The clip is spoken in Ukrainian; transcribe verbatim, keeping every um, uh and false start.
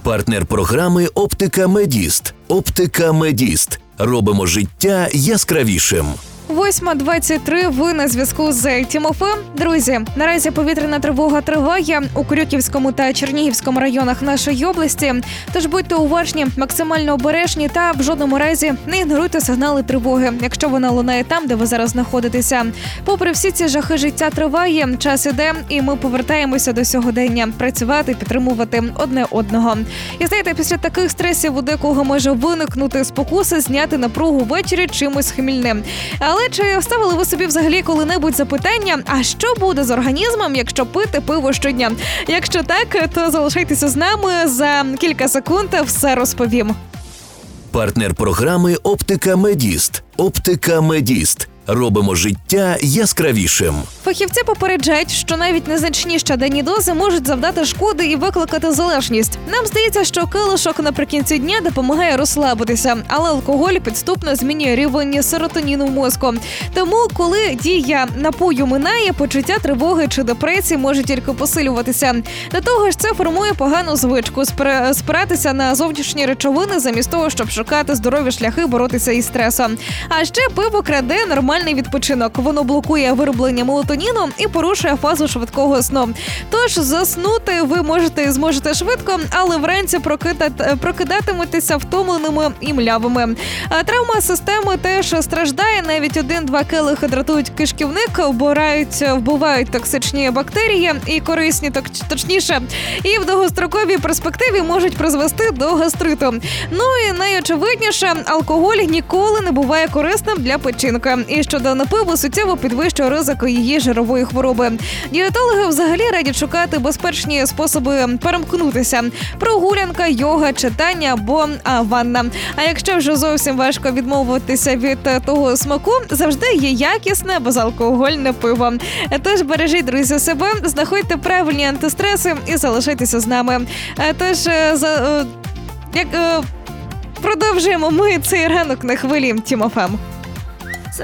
Партнер програми «Оптика Медіст». «Оптика Медіст». Робимо життя яскравішим. восьма двадцять три, ви на зв'язку з Тімофеєм. Друзі, наразі повітряна тривога триває у Крюківському та Чернігівському районах нашої області. Тож будьте уважні, максимально обережні та в жодному разі не ігноруйте сигнали тривоги, якщо вона лунає там, де ви зараз знаходитеся. Попри всі ці жахи, життя триває, час іде, і ми повертаємося до сьогодення. Працювати, підтримувати одне одного. І знаєте, після таких стресів у декого може виникнути спокуса зняти напругу ввечері чимось хмільним. Але чи ставили ви собі взагалі коли-небудь запитання, а що буде з організмом, якщо пити пиво щодня? Якщо так, то залишайтеся з нами, за кілька секунд все розповім. Партнер програми «Оптика Медіст». «Оптика Медіст». Робимо життя яскравішим. Фахівці попереджають, що навіть незначні щоденні дози можуть завдати шкоди і викликати залежність. Нам здається, що келишок наприкінці дня допомагає розслабитися, але алкоголь підступно змінює рівень серотоніну в мозку. Тому, коли дія напою минає, почуття тривоги чи депресії може тільки посилюватися. До того ж, це формує погану звичку – спиратися на зовнішні речовини замість того, щоб шукати здорові шляхи боротися із стресом. А ще пиво краде нормальний відпочинок. Воно блокує вироблення мелатоніну і порушує фазу швидкого сну. Тож заснути ви можете і зможете швидко, але вранці прокидати, прокидатиметеся втомленими і млявими. А травма системи теж страждає. Навіть один-два келихи дратують кишківник, вбирають, вбивають токсичні бактерії і корисні, точніше, і в довгостроковій перспективі можуть призвести до гастриту. Ну і найочевидніше, алкоголь ніколи не буває корисним для печінки. І щодо напиву суттєво підвищує ризик її жирової хвороби. Дієтологи взагалі радять шукати безпечні способи перемкнутися. Прогулянка, йога, читання або а, ванна. А якщо вже зовсім важко відмовитися від того смаку, завжди є якісне безалкогольне пиво. Тож бережіть, друзі, себе, знаходьте правильні антистреси і залишайтеся з нами. Тож, за, як, продовжуємо ми цей ранок на хвилі Тімофем.